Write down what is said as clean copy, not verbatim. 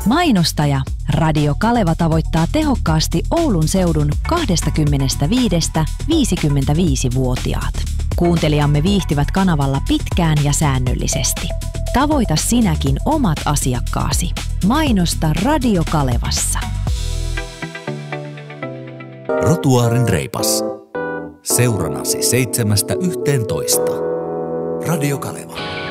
Mainostaja Radio Kaleva tavoittaa tehokkaasti Oulun seudun 25-55-vuotiaat. Kuuntelijamme viihtyvät kanavalla pitkään ja säännöllisesti. Tavoita sinäkin omat asiakkaasi. Mainosta Radio Kalevassa. Rotuaarin reipas. Seuranasi 7–11. Radio Kaleva.